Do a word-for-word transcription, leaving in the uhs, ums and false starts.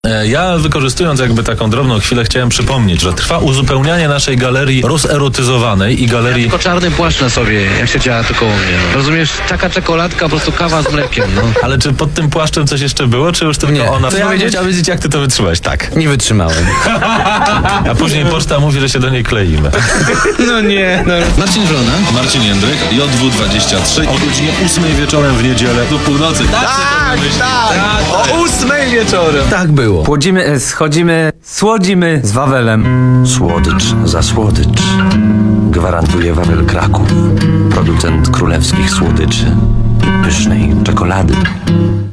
Ja, wykorzystując jakby taką drobną chwilę, chciałem przypomnieć, że trwa uzupełnianie naszej galerii rozerotyzowanej i galerii... Ja tylko czarny płaszcz na sobie, jak się działa to koło mnie. No. Rozumiesz, taka czekoladka, po prostu kawa z mlekiem, no. Ale czy pod tym płaszczem coś jeszcze było, czy już tylko Nie. ona... To ja ja bym chciał wiedzieć, jak ty to wytrzymałeś, tak. Nie wytrzymałem. A później poczta mówi, że się do niej kleimy. No nie, no. Marcin Wrona. Marcin Jędryk, J W dwadzieścia trzy, o godzinie ósmej wieczorem w niedzielę do północy. Tak, tak, o ósmej wieczorem. Tak było. Płodzimy, e, schodzimy, słodzimy z Wawelem. Słodycz za słodycz. Gwarantuje Wawel Kraków. Producent królewskich słodyczy i pysznej czekolady.